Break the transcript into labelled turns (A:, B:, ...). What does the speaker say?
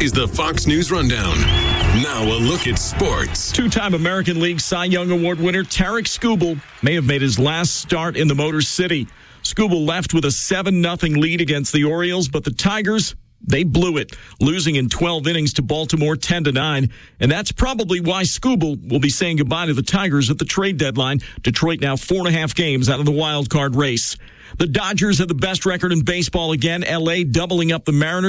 A: is the Fox News Rundown. Now a look at sports.
B: Two-time American League Cy Young Award winner Tarik Skubal may have made his last start in the Motor City. Skubal left with a 7-0 lead against the Orioles, but the Tigers, they blew it, losing in 12 innings to Baltimore 10-9. And that's probably why Skubal will be saying goodbye to the Tigers at the trade deadline. Detroit now 4.5 games out of the wild card race. The Dodgers have the best record in baseball again. L.A. doubling up the Mariners.